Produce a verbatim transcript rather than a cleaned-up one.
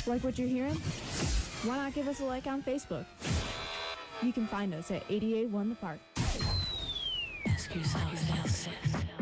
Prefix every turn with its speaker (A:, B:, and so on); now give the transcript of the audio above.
A: Like what you're hearing? Why not give us a like on Facebook? You can find us at eighty-eight one The Park.
B: Ask yourself, Nelson.